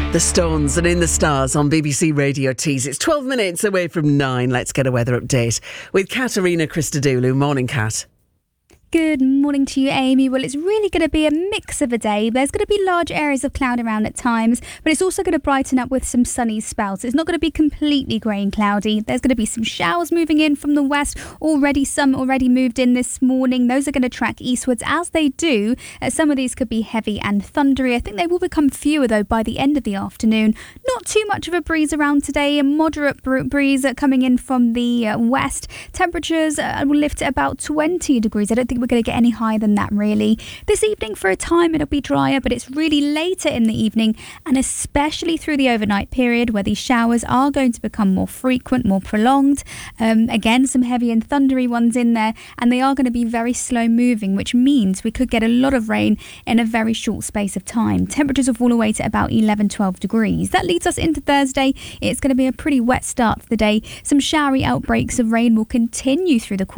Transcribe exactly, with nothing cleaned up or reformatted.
The Stones and In the Stars on B B C Radio Tees. It's twelve minutes away from nine. Let's get a weather update with Katerina Christodoulou. Morning, Kat. Good morning to you, Amy. Well, it's really going to be a mix of a day. There's going to be large areas of cloud around at times, but it's also going to brighten up with some sunny spells. It's not going to be completely grey and cloudy. There's going to be some showers moving in from the west. Already, some already moved in this morning. Those are going to track eastwards. As they do, uh, some of these could be heavy and thundery. I think they will become fewer, though, by the end of the afternoon. Not too much of a breeze around today. A moderate br- breeze uh, coming in from the uh, west. Temperatures uh, will lift at about twenty degrees. I don't think we're going to get any higher than that, really. This evening, for a time, it'll be drier, but it's really later in the evening, and especially through the overnight period, where these showers are going to become more frequent, more prolonged. Um, again, some heavy and thundery ones in there, and they are going to be very slow moving, which means we could get a lot of rain in a very short space of time. Temperatures will fall away to about eleven, twelve degrees. That leads us into Thursday. It's going to be a pretty wet start to the day. Some showery outbreaks of rain will continue through the course